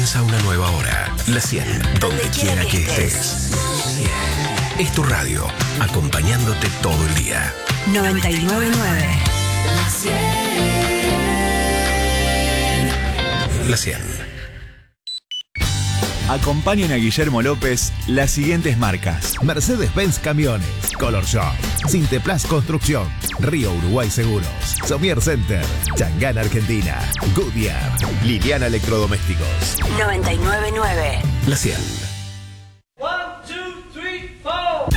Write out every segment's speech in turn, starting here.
Comienza una nueva hora. La 100, donde quiera que estés. Es tu radio, acompañándote todo el día. 99.9. La 100. Acompañan a Guillermo López las siguientes marcas: Mercedes-Benz Camiones, Color Shop, Sinteplas Construcción, Río Uruguay Seguros, Somier Center, Changán Argentina, Goodyear, Liliana Electrodomésticos. 99.9. La 100. 1, 2, 3, 4.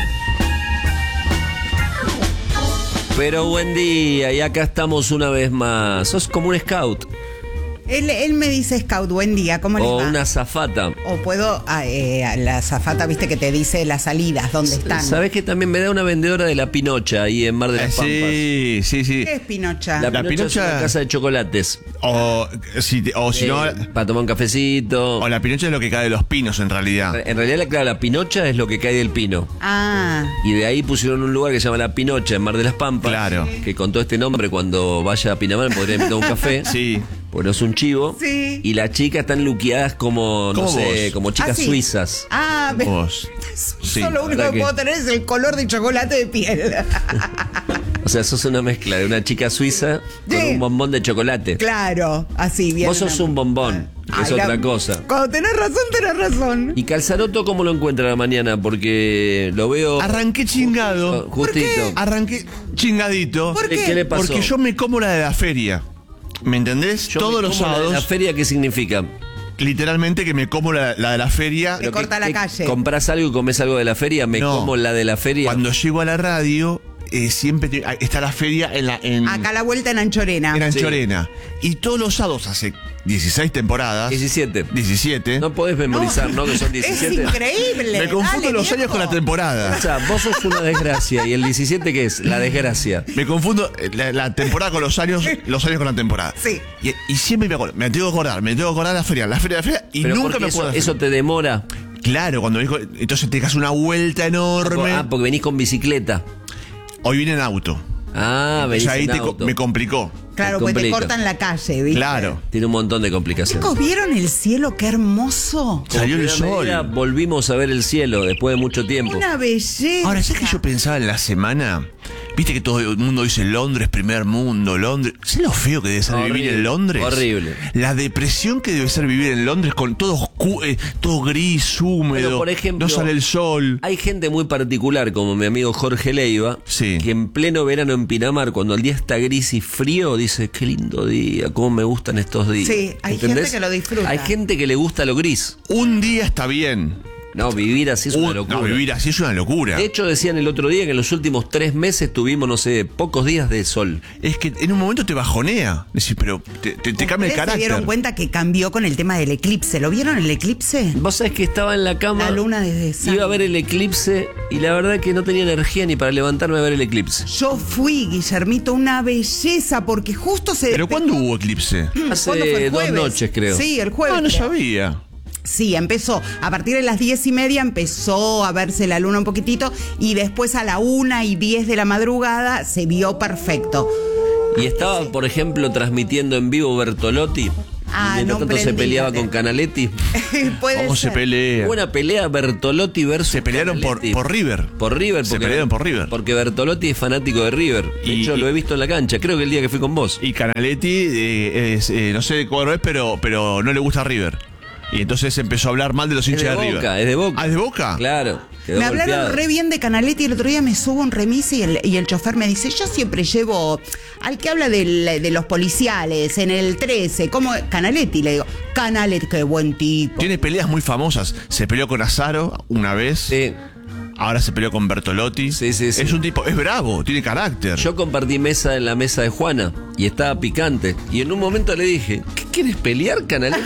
Pero buen día, y acá estamos una vez más. Sos como un scout. Él me dice scout, buen día, ¿cómo les O va? una azafata. O puedo, la azafata, viste, que te dice las salidas, dónde están. ¿Sabés que también me da una vendedora de la Pinocha ahí en Mar de las Pampas? Sí. ¿Qué es Pinocha? La Pinocha es una casa de chocolates. O si no, Para tomar un cafecito. o la Pinocha es lo que cae de los pinos en realidad. En realidad, claro, la Pinocha es lo que cae del pino. Ah, Y de ahí pusieron un lugar que se llama La Pinocha en Mar de las Pampas. Claro. Que con todo este nombre, cuando vaya a Pinamar, me podría invitar un café. Sí. Porque no es un chivo. Sí. Y las chicas están luqueadas como, no Como sé, vos. como chicas sí. suizas. Vos. Sí. yo lo único ¿verdad que que? puedo tener es el color de chocolate de piel. O sea, sos una mezcla de una chica suiza con Sí. un bombón de chocolate. Claro, así bien. Vos sos un bombón, que es otra cosa. Cuando tenés razón. ¿Y Calzaroto cómo lo encuentra a la mañana? Porque lo veo Arranqué chingado. justito. Arranqué chingadito. ¿Por qué? ¿Qué le pasó? Porque yo me como la de la feria. ¿Me entendés? Yo Todos me los como sábados. ¿La feria qué significa? Literalmente que me como la de la feria. Te corta la calle. ¿Comprás algo y comés algo de la feria? Me No. como la de la feria. Cuando llego a la radio, siempre está la feria en Acá a la vuelta en Anchorena. Anchorena. Y todos los sábados hace 16 temporadas. 17. No podés memorizar, ¿no? Que son 17. Es increíble. Me confundo Dale, los años viejo. con la temporada. O sea, vos sos una desgracia. ¿Y el 17 qué es? La desgracia. Me confundo la temporada con los años con la temporada. Sí. Y siempre me tengo que acordar de la feria, y Pero nunca porque me acuerdo. eso te demora. Claro, cuando vengo, entonces te das una vuelta enorme. Ah, porque venís con bicicleta. Hoy vine en auto. Ah, venís Entonces ahí en auto. me complicó. Claro, pues te complica. cortan la calle, ¿viste? Claro. Tiene un montón de complicaciones. Chicos, ¿vieron el cielo? ¡Qué hermoso! Salió el Como primera sol. medida, volvimos a ver el cielo después de mucho tiempo. Una belleza. Ahora, ¿sabes que yo pensaba en la semana? Viste que todo el mundo dice Londres, primer mundo, Londres. ¿Sabes lo feo que debe ser Horrible, vivir en Londres? horrible. La depresión que debe ser vivir en Londres con todo todo gris, húmedo. Bueno, por ejemplo, no sale el sol. Hay gente muy particular, como mi amigo Jorge Leiva, Sí. que en pleno verano en Pinamar, cuando el día está gris y frío, dice, qué lindo día, cómo me gustan estos días. Sí, hay gente que lo disfruta. Hay gente que le gusta lo gris. Un día está bien. No, vivir así es una locura. No, vivir así es una locura. De hecho, decían el otro día que en los últimos 3 meses tuvimos, no sé, pocos días de sol. Es que en un momento te bajonea. Decís, pero te cambia el ¿Ustedes carácter. se dieron cuenta que cambió con el tema del eclipse? ¿Lo vieron el eclipse? Vos sabés que estaba en la cama, La luna desde sangre. iba a ver el eclipse y la verdad que no tenía energía ni para levantarme a ver el eclipse. Yo fui, Guillermito, una belleza, porque justo se... ¿Pero cuándo hubo eclipse? Hace ¿Cuándo fue? ¿El 2 jueves? noches, creo. Sí, el jueves. Ah, no creo. sabía. Sí, empezó. A partir de las 10:30 empezó a verse la luna un poquitito y después a la 1:10 de la madrugada se vio perfecto. Y estaba, por ejemplo, transmitiendo en vivo Bertolotti. Ah, y mientras no tanto se prendí, peleaba fíjate. con Canaletti. Puede ¿Cómo ser. se pelea? Buena pelea Bertolotti versus Se pelearon por Canaletti. River. Por River. Se pelearon por River. Porque Bertolotti es fanático de River. De hecho, lo he visto en la cancha. Creo que el día que fui con vos. Y Canaletti no sé de cuál es, pero no le gusta River. Y entonces empezó a hablar mal de los Es hinchas de de River. Boca, es de Boca. ¿Ah, es de Boca? Claro. quedó Me hablaron golpeado. re bien de Canaletti. El otro día me subo un remis y el chofer me dice, yo siempre llevo al que habla de los policiales en el 13, como Canaletti. Le digo, Canaletti, qué buen tipo. Tiene peleas muy famosas. Se peleó con Azaro una vez. Sí. Ahora se peleó con Bertolotti. Sí. Es un tipo, es bravo, tiene carácter. Yo compartí mesa en la mesa de Juana y estaba picante. Y en un momento le dije, ¿qué quieres pelear, Canaletti?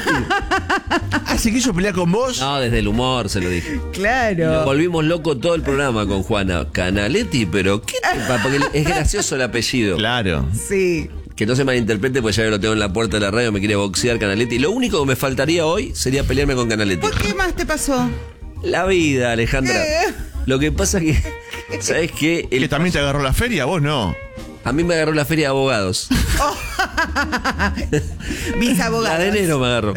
Ah, ¿se quiso pelear con vos? No, desde el humor se lo dije. Nos Claro. volvimos locos todo el programa con Juana. Canaletti, pero ¿qué te pasa? Porque es gracioso el apellido. Claro. Sí. Que no se malinterprete, pues ya lo tengo en la puerta de la radio, me quiere boxear Canaletti. Lo único que me faltaría hoy sería pelearme con Canaletti. ¿Por qué más te pasó? La vida, Alejandra. Lo que pasa que, ¿sabes qué? ¿Que también te agarró la feria? Vos no. A mí me agarró la feria de abogados. Mis abogados. La de enero me agarro.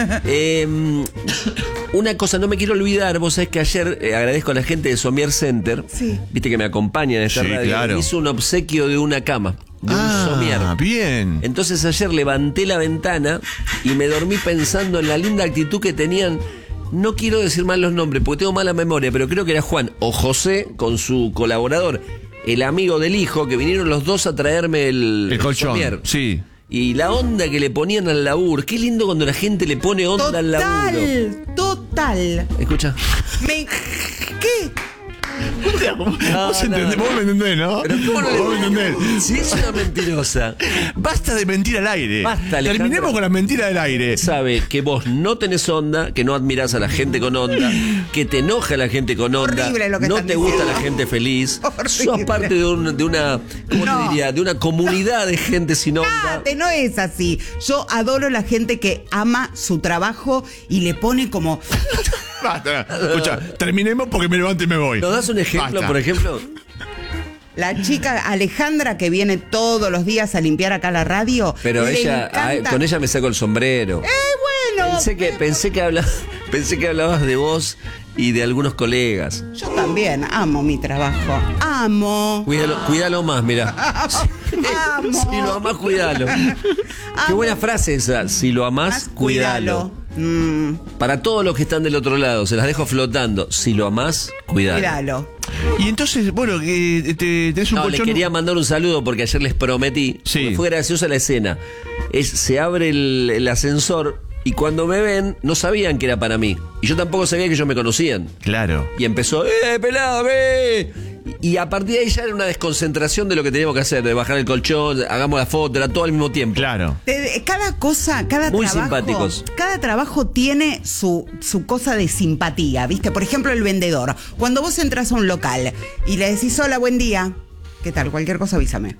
Una cosa, no me quiero olvidar, vos sabés que ayer agradezco a la gente de Somier Center, Sí. viste que me acompañan en esta Sí, radio, claro. me hizo un obsequio de una cama, de un Somier. Bien. Entonces ayer levanté la ventana y me dormí pensando en la linda actitud que tenían. No quiero decir mal los nombres porque tengo mala memoria, pero creo que era Juan o José con su colaborador, el amigo del hijo, que vinieron los dos a traerme el colchón, Somier. sí. Y la onda que le ponían al laburo. Qué lindo cuando la gente le pone onda al laburo. Total. Escucha. ¿Qué? Vos me entendés, ¿no? Pero ¿cómo no le- Vos me entendés. Si es una mentirosa, Basta de mentir al aire. Basta, Alejandra. Terminemos con las mentiras del aire. sabe que vos no tenés onda, que no admirás a la gente con onda, que te enoja la gente con onda, Horrible lo que no están te gusta diciendo. la gente feliz, Horrible. sos parte de una, ¿cómo No. te diría? De una comunidad de gente sin onda. Cállate, no es así. Yo adoro la gente que ama su trabajo y le pone como... Basta. Escucha, terminemos porque me levanto y me voy. ¿Nos das un ejemplo, Basta. por ejemplo? La chica Alejandra que viene todos los días a limpiar acá la radio. Pero le ella, encanta- con ella me saco el sombrero. Bueno, Pensé que hablabas de vos y de algunos colegas. yo también amo mi trabajo. Amo. Cuídalo más, mira. Amo. Si lo amás, cuídalo. Qué buena frase esa. Si lo amás, cuídalo. Para todos los que están del otro lado, se las dejo flotando. Si lo amás, cuídalo. Cuídalo. Y entonces, bueno, tenés un No, le colchón. quería mandar un saludo porque ayer les prometí. Sí. Porque fue graciosa la escena. Se abre el ascensor y cuando me ven, no sabían que era para mí. Y yo tampoco sabía que ellos me conocían. Claro. Y empezó, pelado, Y a partir de ahí ya era una desconcentración de lo que teníamos que hacer, de bajar el colchón, hagamos la foto, era todo al mismo tiempo. Claro. Cada cosa, cada Muy trabajo. simpáticos. Cada trabajo tiene su cosa de simpatía, ¿viste? Por ejemplo, el vendedor. Cuando vos entras a un local y le decís, hola, buen día. ¿Qué tal? Cualquier cosa avísame.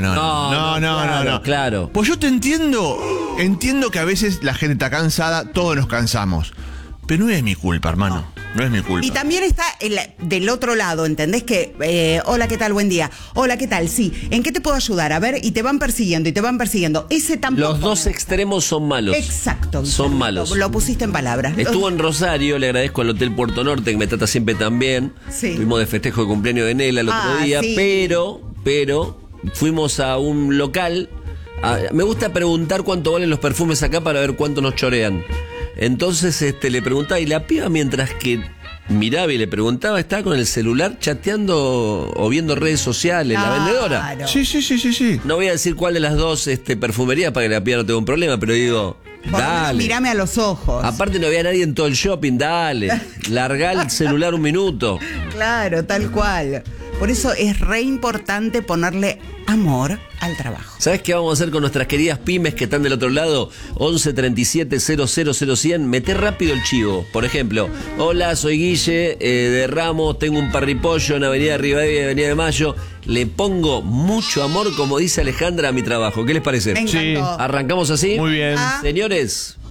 No. Claro. Pues yo te entiendo que a veces la gente está cansada, todos nos cansamos. Pero no es mi culpa, hermano. No es mi culpa. Y también está del otro lado, ¿entendés? Que, hola, ¿qué tal? Buen día. Hola, ¿qué tal? Sí. ¿En qué te puedo ayudar? A ver, y te van persiguiendo, y te van persiguiendo. Ese tampoco. Los dos extremos son malos. Exacto. Son malos. Lo pusiste en palabras. Estuvo en Rosario, le agradezco al Hotel Puerto Norte que me trata siempre tan bien. Sí. Fuimos de festejo de cumpleaños de Nela el otro día, sí. pero fuimos a un local. Me gusta preguntar cuánto valen los perfumes acá para ver cuánto nos chorean. Entonces le preguntaba, y la piba mientras que miraba y le preguntaba, estaba con el celular chateando o viendo redes sociales, la vendedora. Claro. Sí. No voy a decir cuál de las dos perfumerías para que la piba no tenga un problema, pero digo, Por lo menos dale. Mírame a los ojos. Aparte no había nadie en todo el shopping, dale. Largá el celular un minuto. Claro, tal cual. Por eso es re importante ponerle amor al trabajo. ¿Sabes qué vamos a hacer con nuestras queridas pymes que están del otro lado? 11 37 000 100. Meté rápido el chivo. Por ejemplo, hola, soy Guille de Ramos, tengo un parripollo en Avenida Rivadavia y Avenida de Mayo. Le pongo mucho amor, como dice Alejandra, a mi trabajo. ¿Qué les parece? Me encantó. ¿Arrancamos así? Muy bien. Ah. Señores,